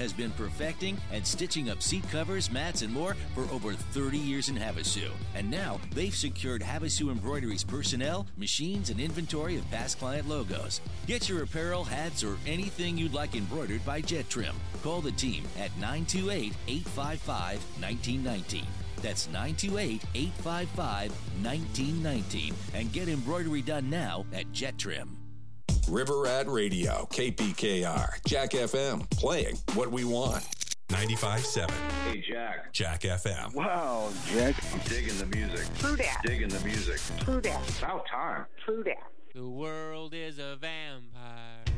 has been perfecting and stitching up seat covers, mats, and more for over 30 years in Havasu. And now they've secured Havasu Embroidery's personnel, machines, and inventory of past client logos. Get your apparel, hats, or anything you'd like embroidered by Jet Trim. Call the team at 928-855-1919. That's 928-855-1919. And get embroidery done now at Jet Trim. River Rat Radio, KPKR, Jack FM, playing what we want. 95.7. Hey, Jack. Jack FM. Wow, Jack. I'm digging the music. True that. Digging the music. True that. About time. True that. The world is a vampire.